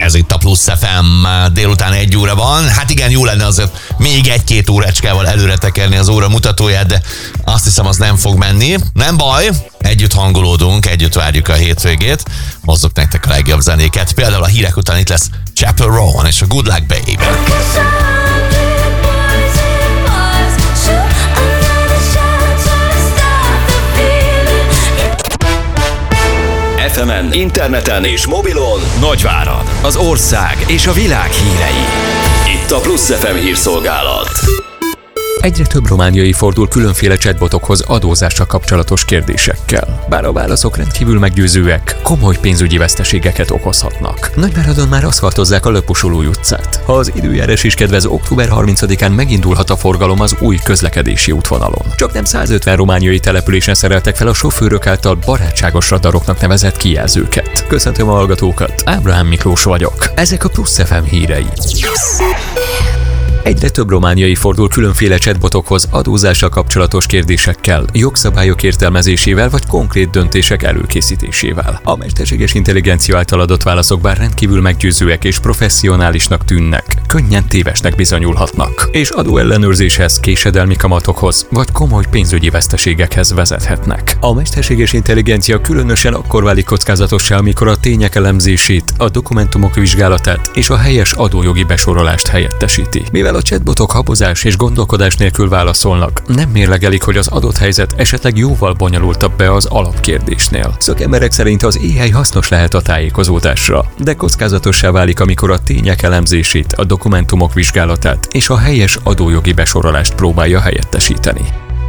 Ez itt a Plusz FM, délután 1 óra van. Hát igen, jó lenne azért még 1-2 órácskával előre tekerni az óra mutatóját, de azt hiszem, az nem fog menni. Nem baj, együtt hangolódunk, együtt várjuk a hétvégét. Hozzuk nektek a legjobb zenéket. Például a hírek után itt lesz Chaperone és a Good Luck Babe. FM-en, interneten és mobilon Nagyvárad, az ország és a világ hírei. Itt a Plusz FM hírszolgálat. Egyre több romániai fordul különféle chatbotokhoz adózással kapcsolatos kérdésekkel. Bár a válaszok rendkívül meggyőzőek, komoly pénzügyi veszteségeket okozhatnak. Nagyváradon már aszfaltozzák a Löpusulúj utcát. Ha az időjárás is kedvez, október 30-án megindulhat a forgalom az új közlekedési útvonalon. Csaknem 150 romániai településen szereltek fel a sofőrök által barátságos radaroknak nevezett kijelzőket. Köszöntöm a hallgatókat, Ábrahám Miklós vagyok. Ezek a Plusz FM hírei. Egyre több romániai fordul különféle chatbotokhoz adózással kapcsolatos kérdésekkel, jogszabályok értelmezésével vagy konkrét döntések előkészítésével. A mesterséges intelligencia által adott válaszok bár rendkívül meggyőzőek és professzionálisnak tűnnek, könnyen tévesnek bizonyulhatnak, és adóellenőrzéshez, késedelmi kamatokhoz vagy komoly pénzügyi veszteségekhez vezethetnek. A mesterséges intelligencia különösen akkor válik kockázatossá, amikor a tények elemzését, a dokumentumok vizsgálatát és a helyes adójogi besorolást helyettesíti. Mivel a chatbotok habozás és gondolkodás nélkül válaszolnak, nem mérlegelik, hogy az adott helyzet esetleg jóval bonyolultabb be az alapkérdésnél. Szakemberek szerint az AI hasznos lehet a tájékozódásra, de kockázatossá válik, amikor a tények elemzését, a dokumentumok vizsgálatát és a helyes adójogi besorolást próbálja helyettesíteni.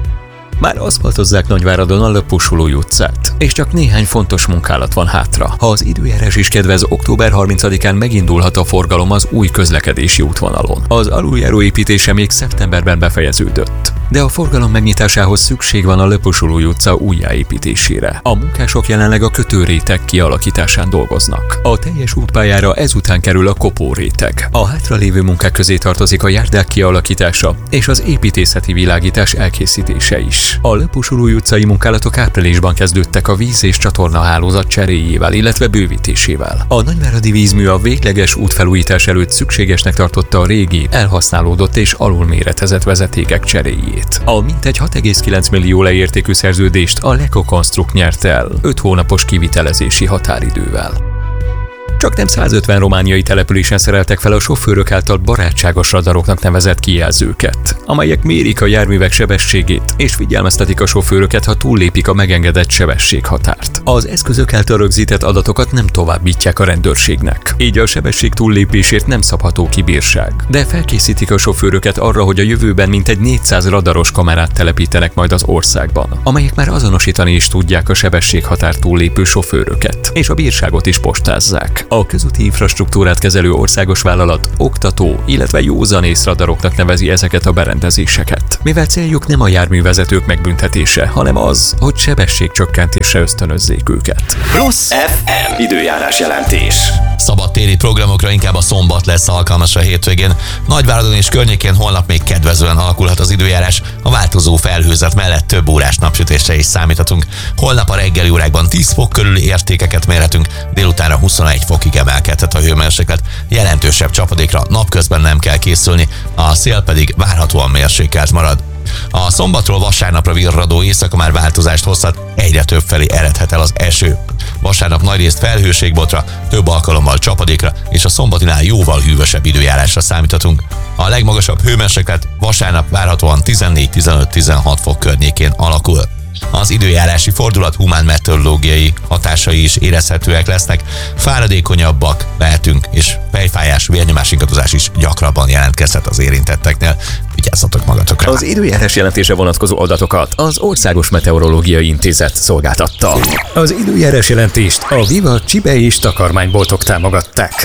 Már aszfaltozzák Nagyváradon a Löpusulúj utcát, és csak néhány fontos munkálat van hátra. Ha az időjárás is kedvez, október 30-án megindulhat a forgalom az új közlekedési útvonalon. Az aluljáró építése még szeptemberben befejeződött, de a forgalom megnyitásához szükség van a Löpusulúj utca újjáépítésére. A munkások jelenleg a kötőréteg kialakításán dolgoznak. A teljes útpályára ezután kerül a kopóréteg. A hátralévő munkák közé tartozik a járdák kialakítása és az építészeti világítás elkészítése is. A Löpusulúj utcai munkálatok áprilisban kezdődtek a víz- és csatornahálózat cseréjével, illetve bővítésével. A nagyváradi vízmű a végleges útfelújítás előtt szükségesnek tartotta a régi, elhasználódott és alulméretezett vezetékek cseréjét. A mintegy 6,9 millió leértékű szerződést a Leko Construct nyerte el 5 hónapos kivitelezési határidővel. Csaknem 150 romániai településen szereltek fel a sofőrök által barátságos radaroknak nevezett kijelzőket, amelyek mérik a járművek sebességét és figyelmeztetik a sofőröket, ha túllépik a megengedett sebességhatárt. Az eszközök által rögzített adatokat nem továbbítják a rendőrségnek, így a sebesség túllépésért nem szabható ki bírság. De felkészítik a sofőröket arra, hogy a jövőben mintegy 400 radaros kamerát telepítenek majd az országban, amelyek már azonosítani is tudják a sebességhatár túllépő sofőröket, és a bírságot is postázzák. A közúti infrastruktúrát kezelő országos vállalat oktató, illetve józanész radaroknak nevezi ezeket a berendezéseket. Mivel céljuk nem a járművezetők megbüntetése, hanem az, hogy sebességcsökkentésre ösztönözzék őket. Plusz FM időjárás jelentés. Szabadtéri programokra inkább a szombat lesz alkalmas a hétvégén. Nagyváradon és környékén holnap még kedvezően alakulhat az időjárás, a változó felhőzet mellett több órás napsütésre is számíthatunk. Holnap a reggeli órákban 10 fok körüli értékeket mérhetünk, délutánra 21 fokig emelkedhet a hőmérséklet. Jelentősebb csapadékra napközben nem kell készülni, a szél pedig várhatóan mérsékelt marad. A szombatról vasárnapra virradó éjszaka már változást hozhat, egyre több felé eredhet el az eső. Vasárnap nagyrészt felhőségbotra, több alkalommal csapadékra és a szombatinál jóval hűvösebb időjárásra számíthatunk. A legmagasabb hőmérséklet vasárnap várhatóan 14-15-16 fok környékén alakul. Az időjárási fordulat humán meteorológiai hatásai is érezhetőek lesznek, fáradékonyabbak lehetünk, és fejfájás, vérnyomásingadozás is gyakrabban jelentkezhet az érintetteknél. Vigyázzatok magatokra! Az időjárás jelentése vonatkozó adatokat az Országos Meteorológiai Intézet szolgáltatta. Az időjárás jelentést a Viva Csibe és takarmányboltok támogatták.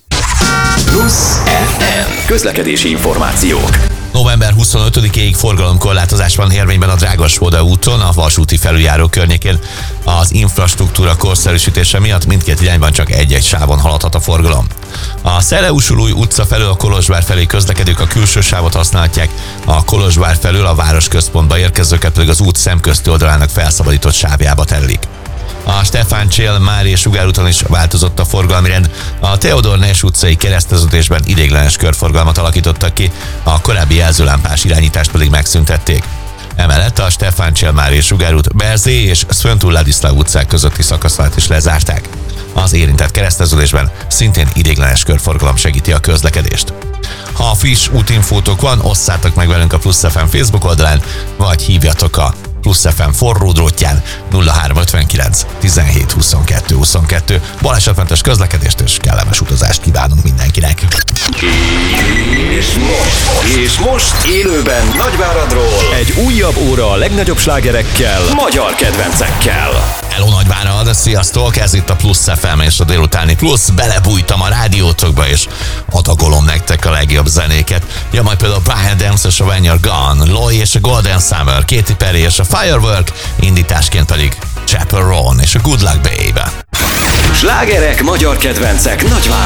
Plusz FM közlekedési információk. November 25-ig forgalomkorlátozás van érvényben a Drága-Svoboda úton, a vasúti felüljáró környékén. Az infrastruktúra korszerűsítése miatt mindkét irányban csak egy-egy sávon haladhat a forgalom. A Szeleusulúj utca felől a Kolozsvár felé közlekedők a külső sávot használhatják, a Kolozsvár felől a városközpontba érkezőket pedig az út szemközti oldalának felszabadított sávjába terelik. A Stefán Csél Mária sugárúton is változott a forgalmi rend. A Theodor Nes utcai kereszteződésben ideiglenes körforgalmat alakítottak ki, a korábbi jelzőlámpás irányítást pedig megszüntették. Emellett a Stefán Csél Mária sugárút Berzé és Szföntúl Ladiszláv utcák közötti szakaszát is lezárták. Az érintett kereszteződésben szintén ideiglenes körforgalom segíti a közlekedést. Ha friss útinfótok van, osszátok meg velünk a Plusz FM Facebook oldalán, vagy hívjatok a Plusz FM forró drótján 0359 17 22 22. Balesetmentes közlekedést és kellemes utazást kívánunk mindenkinek. És most élőben Nagyváradról egy újabb óra a legnagyobb slágerekkel, magyar kedvencekkel. Hello Nagyvárad, sziasztok! Ez itt a Plusz FM és a délutáni Plusz. Belebújtam a rádiótokba és adagolom nektek a legjobb zenéket. Ja, majd például Brian Adams és a When You're Gone, Loy és a Golden Summer, Katy Perry és a Firework, indításként pedig Chaperone és a Good Luck Babe. Slágerek, magyar kedvencek, Nagyvárad.